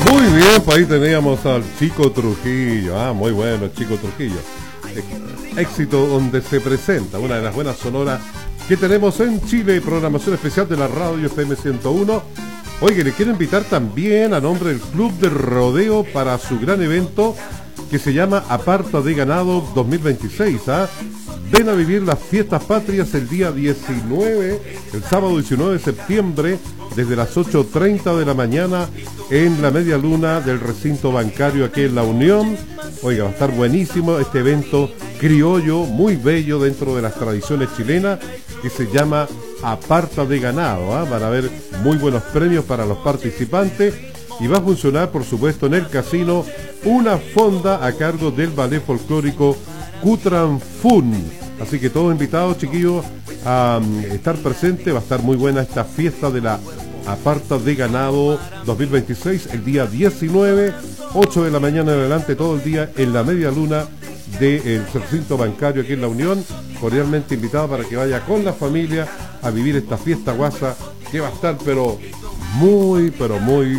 Muy bien, pues ahí teníamos al Chico Trujillo. Muy bueno, Chico Trujillo. Éxito donde se presenta, una de las buenas sonoras que tenemos en Chile, programación especial de la radio FM 101. Oye, le quiero invitar también a nombre del Club de Rodeo para su gran evento que se llama Aparta de Ganado 2026. Ven a vivir las fiestas patrias el día 19, el sábado 19 de septiembre, desde las 8:30 de la mañana en la media luna del recinto bancario aquí en La Unión. Oiga, va a estar buenísimo este evento criollo, muy bello dentro de las tradiciones chilenas, que se llama Aparta de Ganado. Van a haber muy buenos premios para los participantes y va a funcionar, por supuesto, en el casino una fonda a cargo del ballet folclórico Cutranfún. Así que todos invitados, chiquillos, a estar presentes. Va a estar muy buena esta fiesta de la Aparta de Ganado 2026, el día 19, 8 de la mañana en adelante, todo el día en la media luna del recinto bancario aquí en La Unión. Cordialmente invitado para que vaya con la familia a vivir esta fiesta guasa que va a estar pero muy